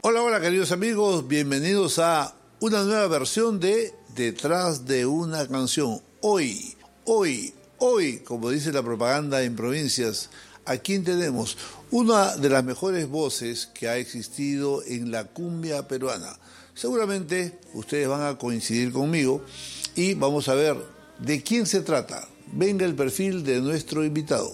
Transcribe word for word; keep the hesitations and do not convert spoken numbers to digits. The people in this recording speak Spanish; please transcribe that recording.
Hola, hola queridos amigos, bienvenidos a una nueva versión de Detrás de una canción. Hoy, hoy, hoy, como dice la propaganda en provincias, ¿a quién tenemos? Una de las mejores voces que ha existido en la cumbia peruana. Seguramente ustedes van a coincidir conmigo y vamos a ver de quién se trata. Venga el perfil de nuestro invitado.